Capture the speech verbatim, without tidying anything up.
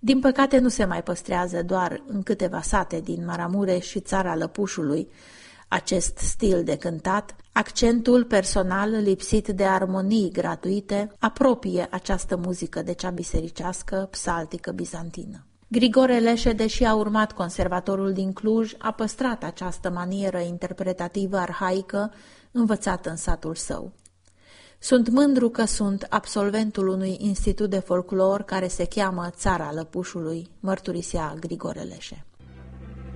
Din păcate nu se mai păstrează doar în câteva sate din Maramureș și țara Lăpușului acest stil de cântat. Accentul personal lipsit de armonii gratuite apropie această muzică de cea bisericească, psaltică, bizantină. Grigore Leșe, deși a urmat conservatorul din Cluj, a păstrat această manieră interpretativă arhaică învățată în satul său. Sunt mândru că sunt absolventul unui institut de folclor care se cheamă Țara Lăpușului, mărturisea Grigore Leșe.